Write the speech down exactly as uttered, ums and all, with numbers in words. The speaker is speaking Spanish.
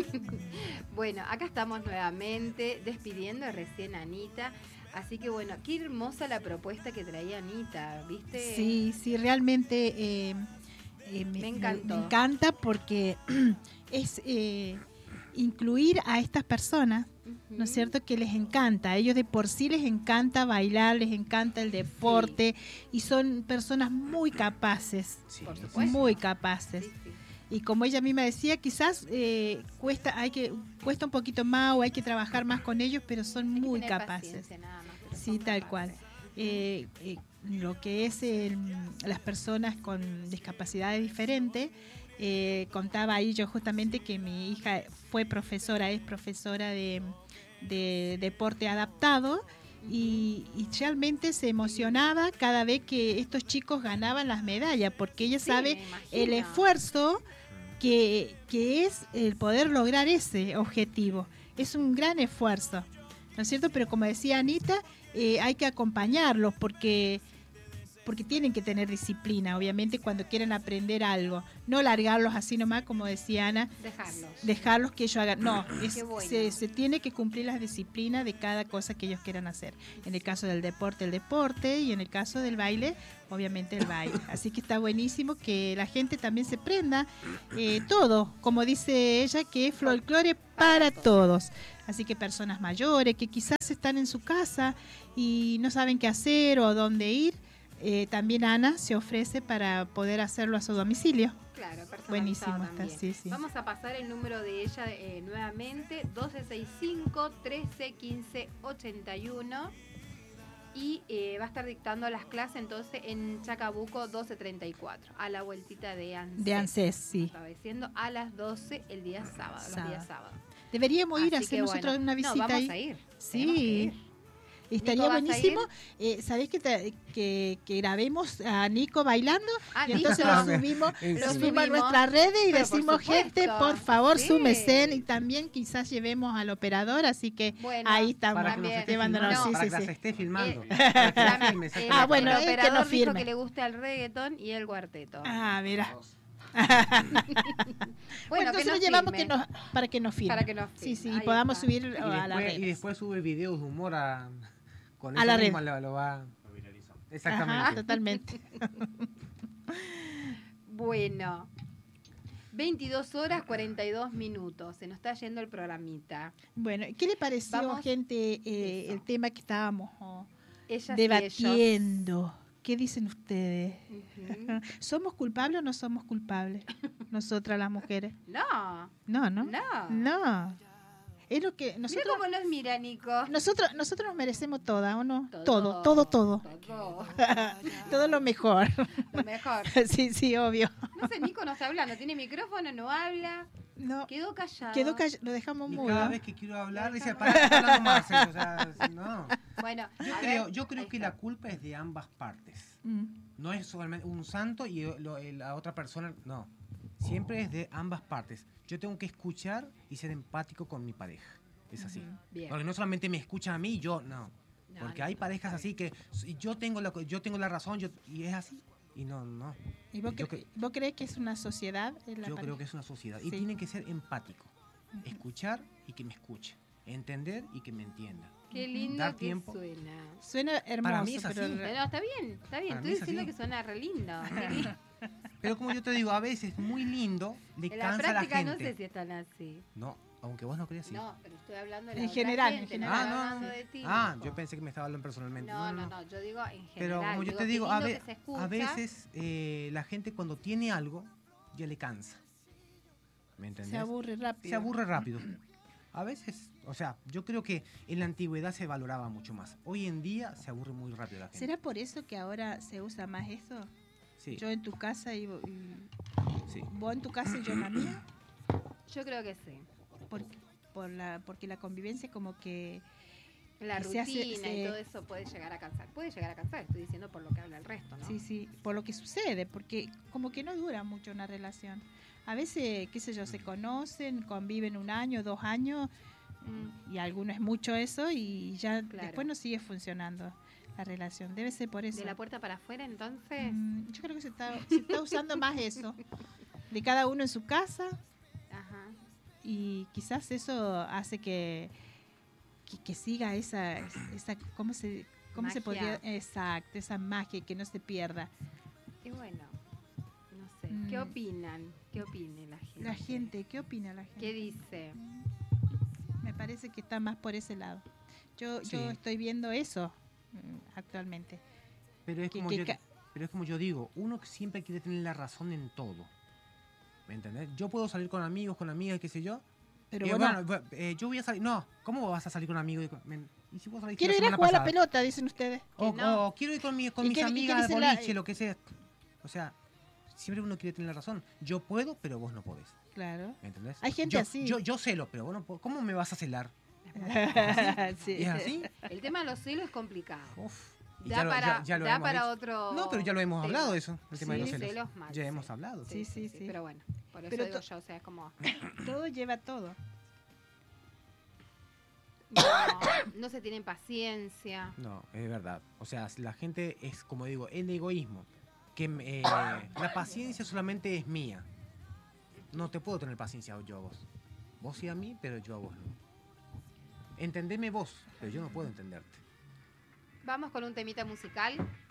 Bueno, acá estamos nuevamente despidiendo recién a Anita. Así que bueno, qué hermosa la propuesta que traía Anita, ¿viste? Sí, sí, realmente eh, eh, me, Me encantó. me encanta porque es eh, incluir a estas personas, ¿no es cierto? Que les encanta, a ellos de por sí les encanta bailar, les encanta el deporte, sí. Y son personas muy capaces, sí, por supuesto. Muy capaces. Sí, sí. Y como ella misma decía, quizás eh, cuesta, hay que cuesta un poquito más o hay que trabajar más con ellos, pero son hay muy capaces. Nada más, sí, tal capaces. Cual. Eh, eh, lo que es el, las personas con discapacidades diferentes, eh, contaba ahí yo justamente que mi hija fue profesora, es profesora de, de deporte adaptado. Y, y realmente se emocionaba cada vez que estos chicos ganaban las medallas, porque ella sí, sabe el esfuerzo que, que es el poder lograr ese objetivo. Es un gran esfuerzo, ¿no es cierto? Pero como decía Anita, eh, hay que acompañarlos porque... porque tienen que tener disciplina, obviamente, cuando quieren aprender algo. No largarlos así nomás, como decía Ana. Dejarlos. Dejarlos que ellos hagan. No, es, bueno. se, se tiene que cumplir las disciplinas de cada cosa que ellos quieran hacer. En el caso del deporte, el deporte, y en el caso del baile, obviamente el baile. Así que está buenísimo que la gente también se prenda eh, todo, como dice ella, que es folclore para todos. Así que personas mayores que quizás están en su casa y no saben qué hacer o dónde ir, Eh, también Ana se ofrece para poder hacerlo a su domicilio. Claro, personalizado. Buenísimo también. Está, sí, sí. Vamos a pasar el número de ella eh, nuevamente, doce sesenta y cinco, trece, quince, ochenta y uno. Y eh, va a estar dictando las clases entonces en Chacabuco doce treinta y cuatro, a la vueltita de ANSES. De ANSES, sí. Estaba diciendo a las doce el día sábado, sábado. los días sábados. Deberíamos ir Así a hacer nosotros bueno, una visita no, vamos ahí. A ir. Sí. Estaría Nico, buenísimo. Eh, ¿Sabés que, te, que, que grabemos a Nico bailando? Ah, y entonces lo subimos, lo subimos a nuestras redes y decimos, por gente, por favor, sí. súmese. Y también quizás llevemos al operador, así que bueno, ahí estamos llevándonos. No, sí, para sí, que sí. se esté filmando. Eh, eh, eh, ah, bueno, el operador que no dijo firme. que le gusta el reggaetón y el cuarteto. Ah, mira. bueno, bueno, entonces lo llevamos que nos, para que nos firme. Para que nos firme. Sí, sí, y podamos está. subir y a después, la red. Y después sube videos de humor a... Con a eso la mismo red. Lo, lo va lo viralizamos. Exactamente. Ajá, totalmente. Bueno, veintidós horas cuarenta y dos minutos. Se nos está yendo el programita. Bueno, ¿qué le pareció, Vamos, gente, eh, el tema que estábamos oh, Ellas debatiendo? ¿Qué dicen ustedes? Uh-huh. ¿Somos culpables o no somos culpables? Nosotras las mujeres. No. No, ¿no? No. No. Es lo que nosotros. Mira cómo nos mira, Nico. Nosotros, nosotros nos merecemos toda, ¿o no? Todo, todo, todo. Todo, todo. todo lo mejor. Lo mejor. Sí, sí, obvio. No sé, Nico no está hablando, tiene micrófono, no habla. No. Quedó callado. Quedó callado, lo dejamos y mudo. cada vez que quiero hablar, dice, para, está hablando más. O sea, no. Bueno, yo a creo, ver, yo creo que está. la culpa es de ambas partes. Mm. No es solamente un santo y lo, la otra persona, no. Siempre es de ambas partes. Yo tengo que escuchar y ser empático con mi pareja. Es así. Bien. Porque no solamente me escuchan a mí, yo no. No, Porque no, hay no, parejas así que yo tengo la, yo tengo la razón yo, y es así. Y no, no. ¿Y vos, cre- que, vos crees que es una sociedad? En la yo pareja? creo que es una sociedad. Y Sí. tienen que ser empáticos. Uh-huh. Escuchar y que me escuche. Entender y que me entienda. Qué lindo Dar que tiempo. suena. Suena hermoso. Para mí es así. Pero... Pero está bien, está bien. Para Estoy diciendo que suena re lindo. Pero como yo te digo, a veces muy lindo, le en cansa la a la práctica gente. no sé si están así. No, aunque vos no creas así. No, pero estoy hablando de En la general, gente, en no general. estoy Ah, hablando no. de ti, Ah, Nico. yo pensé que me estaba hablando personalmente. No, no, no, yo digo en general. Pero como yo digo, te qué digo, a, lindo ve- que se escucha. a veces eh, la gente cuando tiene algo, ya le cansa. ¿Me entendés? Se aburre rápido. Se aburre rápido. A veces, o sea, yo creo que en la antigüedad se valoraba mucho más. Hoy en día se aburre muy rápido la gente. ¿Será por eso que ahora se usa más eso? Sí. Yo en tu casa y, vo- y Sí. vos en tu casa y yo en la mía. Yo creo que sí. Por, por la, porque la convivencia como que... La que se rutina hace- y se- todo eso puede llegar a cansar. Puede llegar a cansar, estoy diciendo por lo que habla el resto, ¿no? Sí, sí, por lo que sucede, porque como que no dura mucho una relación. A veces, qué sé yo, se conocen, conviven un año, dos años, mm, y alguno es mucho eso, y ya Claro. después no sigue funcionando la relación. Debe ser por eso. De la puerta para afuera, entonces. Mm, yo creo que se está, se está usando más eso, de cada uno en su casa, Ajá. y quizás eso hace que, que, que siga esa, esa ¿cómo se, cómo se podría? Exacto, esa magia, que no se pierda. Y bueno, no sé, Mm. ¿qué opinan? ¿Qué opine la gente? La gente, ¿qué opina la gente? ¿Qué dice? Me parece que está más por ese lado. Yo, Sí. yo estoy viendo eso mm, actualmente. Pero es, Que- como que yo, ca- pero es como yo digo, uno siempre quiere tener la razón en todo. ¿Me entendés? Yo puedo salir con amigos, con amigas, qué sé yo. Pero Eh, bueno, bueno, eh, yo voy a salir. No, ¿cómo vas a salir con amigos? y con- men, ¿Y si vos saliste quiero la ir a semana jugar a la pasada? pelota, dicen ustedes. O, Que no. o quiero ir con, mi- con ¿Y mis qué- y qué amigas al dice la- boliche, lo que sea. O sea, siempre uno quiere tener la razón. Yo puedo, pero vos no podés. Claro. ¿Me entendés? Hay gente yo, así. Yo, yo celo, pero vos no podés. ¿Cómo me vas a celar? Sí. ¿Y es así? El tema de los celos es complicado. Uf. Y Da ya lo- para, ya- ya lo da hemos para hecho. otro... No, pero ya lo hemos tema. hablado eso, el tema de los Sí. celos. Celos mal, ya sí. hemos hablado. Sí, sí, sí. Pero bueno, por eso Pero digo to- yo, o sea, es como... Todo lleva todo. No, no se tienen paciencia. No, es verdad. O sea, la gente es, como digo, el egoísmo. Que eh, la paciencia solamente es mía. No te puedo tener paciencia yo a vos. Vos sí a mí, pero yo a vos no. Entendeme vos, pero yo no puedo entenderte. Vamos con un temita musical.